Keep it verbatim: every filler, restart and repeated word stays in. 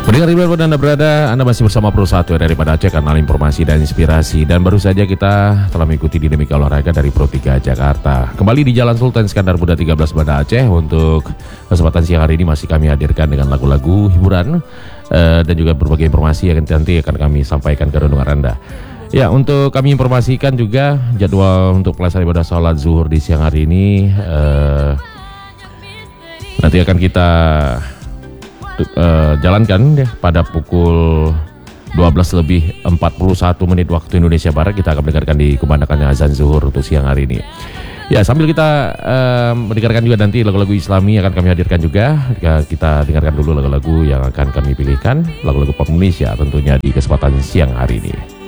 Pendengar dimanapun Anda berada, Anda masih bersama Pro satu daripada Aceh, kanal informasi dan inspirasi. Dan baru saja kita telah mengikuti dinamika olahraga dari Pro tiga Jakarta. Kembali di Jalan Sultan Iskandar Muda tiga belas Banda Aceh. Untuk kesempatan siang hari ini masih kami hadirkan dengan lagu-lagu hiburan uh, dan juga berbagai informasi yang nanti akan kami sampaikan ke renungan Anda. Ya, untuk kami informasikan juga jadwal untuk pelaksanaan ibadah sholat zuhur di siang hari ini uh, nanti akan kita Uh, jalankan ya pada pukul dua belas lebih empat puluh satu menit waktu Indonesia Barat. Kita akan mendengarkan di kumandangkannya azan zuhur untuk siang hari ini. Ya, sambil kita uh, mendengarkan juga nanti lagu-lagu Islami akan kami hadirkan juga. Kita dengarkan dulu lagu-lagu yang akan kami pilihkan, lagu-lagu pop Indonesia tentunya di kesempatan siang hari ini.